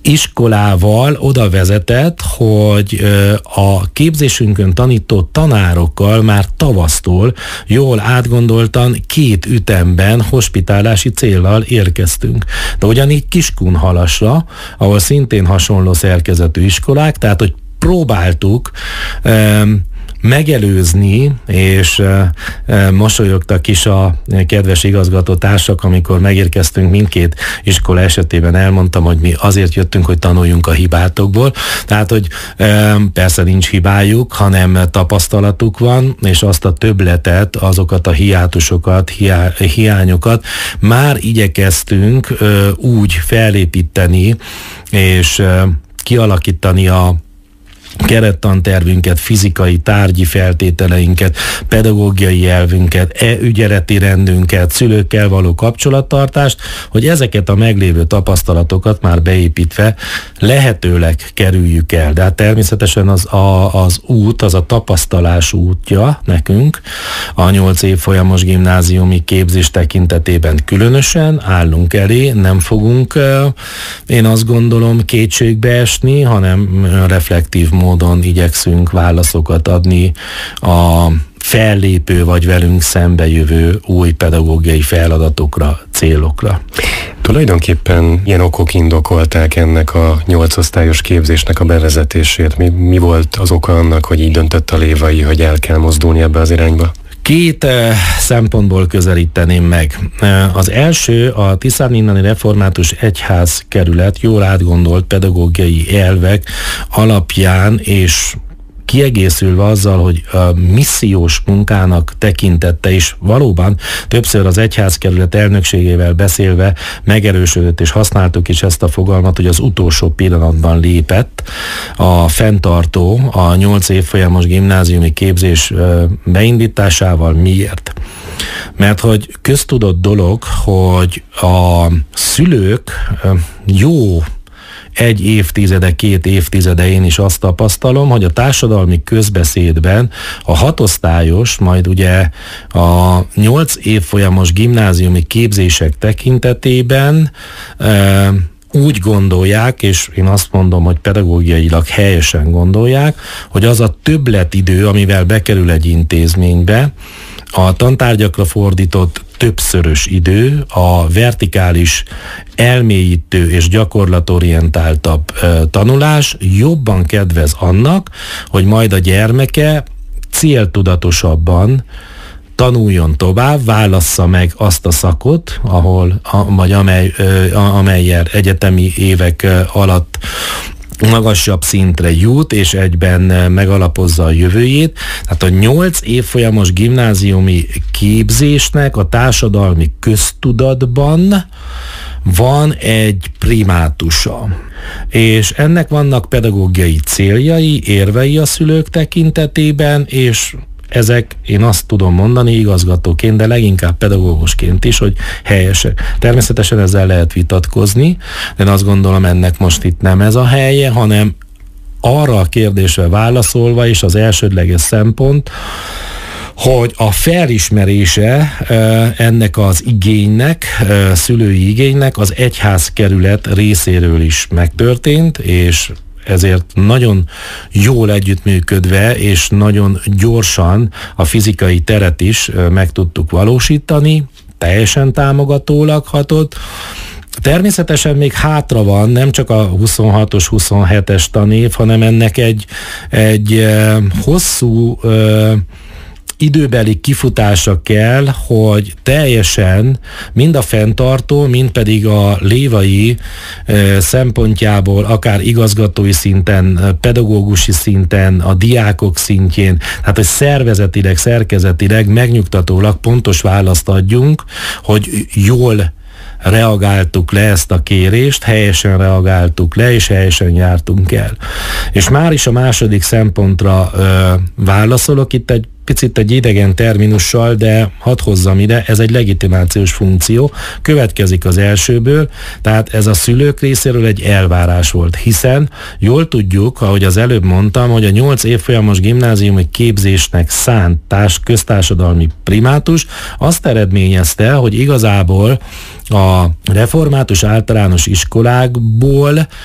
iskolával oda vezetett, hogy a képzésünkön tanító tanárokkal már tavasztól jól átgondoltan 2 ütemben hospitálási céllal érkeztünk. De ugyanígy Kiskunhalasra, ahol szintén hasonló szerkezetű iskolák, tehát hogy próbáltuk megelőzni, és mosolyogtak is a kedves igazgatótársak, amikor megérkeztünk mindkét iskola esetében, elmondtam, hogy mi azért jöttünk, hogy tanuljunk a hibátokból. Tehát, hogy persze nincs hibájuk, hanem tapasztalatuk van, és azt a többletet, azokat a hiátusokat, hiányokat már igyekeztünk úgy felépíteni, és kialakítani a kerettantervünket, fizikai, tárgyi feltételeinket, pedagógiai elvünket, ügyeleti rendünket, szülőkkel való kapcsolattartást, hogy ezeket a meglévő tapasztalatokat már beépítve lehetőleg kerüljük el. De hát természetesen az út, az a tapasztalás útja nekünk, a 8 évfolyamos gimnáziumi képzés tekintetében különösen állunk elé, nem fogunk, én azt gondolom, kétségbe esni, hanem reflektív módon igyekszünk válaszokat adni a fellépő vagy velünk szembejövő új pedagógiai feladatokra, célokra. Tulajdonképpen ilyen okok indokolták ennek a 8 osztályos képzésnek a bevezetését. Mi volt az oka annak, hogy így döntött a Lévai, hogy el kell mozdulni ebbe az irányba? 2 szempontból közelíteném meg. Az első, a Tiszanínnani Református Egyházkerület jól átgondolt pedagógiai elvek alapján, és kiegészülve azzal, hogy a missziós munkának tekintette is valóban többször az egyházkerület elnökségével beszélve megerősödött, és használtuk is ezt a fogalmat, hogy az utolsó pillanatban lépett a fenntartó a 8 évfolyamos gimnáziumi képzés beindításával. Miért? Mert hogy köztudott dolog, hogy a szülők jó 1 évtizede, 2 évtizede én is azt tapasztalom, hogy a társadalmi közbeszédben a 6 osztályos, majd ugye a 8 évfolyamos gimnáziumi képzések tekintetében úgy gondolják, és én azt mondom, hogy pedagógiailag helyesen gondolják, hogy az a többletidő, amivel bekerül egy intézménybe, a tantárgyakra fordított többszörös idő, a vertikális, elmélyítő és gyakorlatorientáltabb tanulás jobban kedvez annak, hogy majd a gyermeke céltudatosabban tanuljon tovább, válassza meg azt a szakot, amellyel egyetemi évek alatt magasabb szintre jut, és egyben megalapozza a jövőjét. Tehát a 8 évfolyamos gimnáziumi képzésnek a társadalmi köztudatban van egy primátusa. És ennek vannak pedagógiai céljai, érvei a szülők tekintetében, és ezek, én azt tudom mondani igazgatóként, de leginkább pedagógusként is, hogy helyesek. Természetesen ezzel lehet vitatkozni, de én azt gondolom, ennek most itt nem ez a helye, hanem arra a kérdésre válaszolva, és az elsődleges szempont, hogy a felismerése ennek az igénynek, szülői igénynek az egyházkerület részéről is megtörtént, és ezért nagyon jól együttműködve és nagyon gyorsan a fizikai teret is meg tudtuk valósítani, teljesen támogatólag hatott. Természetesen még hátra van nem csak a 26-os, 27-es tanév, hanem ennek egy hosszú időbeli kifutása kell, hogy teljesen mind a fenntartó, mind pedig a lévai szempontjából, akár igazgatói szinten, pedagógusi szinten, a diákok szintjén, tehát hogy szervezetileg, szerkezetileg megnyugtatólag pontos választ adjunk, hogy jól reagáltuk le ezt a kérést, helyesen reagáltuk le, és helyesen jártunk el. És már is a második szempontra válaszolok, itt egy picit egy idegen terminussal, de hadd hozzam ide, ez egy legitimációs funkció, következik az elsőből, tehát ez a szülők részéről egy elvárás volt, hiszen jól tudjuk, ahogy az előbb mondtam, hogy a 8 évfolyamos gimnáziumi képzésnek szánt köztársadalmi primátus azt eredményezte, hogy igazából a református általános iskolákból